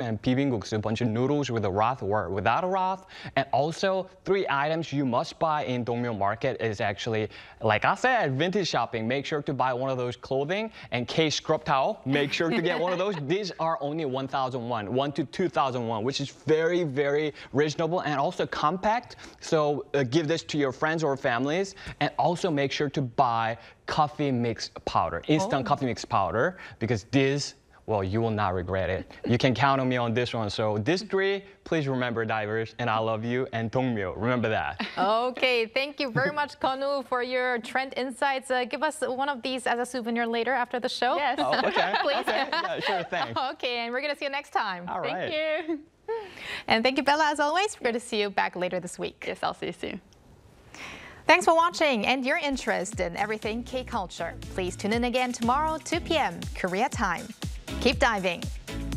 and bibimbap, a bunch of noodles with a broth or without a broth. And also 3 items you must buy in Dongmyo Market is actually, like I said, vintage shopping. Make sure to buy one of those clothing and K scrub towel. Make sure to get one of those. These are only 1,001, 1 to 2,001, which is very, very reasonable and also compact. So give this to your friends or families, and also make sure to buy coffee mix powder, instant coffee mix powder, because this, well, you will not regret it. You can count on me on this one. So these 3, please remember, divers, and I love you, and Dongmyo, remember that. Okay, thank you very much, Konu, for your trend insights. Give us one of these as a souvenir later after the show. Yes. Oh, okay. Please. Okay. Yeah, sure, thanks. Okay, and we're going to see you next time. All right. Thank you. And thank you, Bella, as always. We're going to see you back later this week. Yes, I'll see you soon. Thanks for watching and your interest in everything K-culture. Please tune in again tomorrow, 2 p.m. Korea time. Keep diving.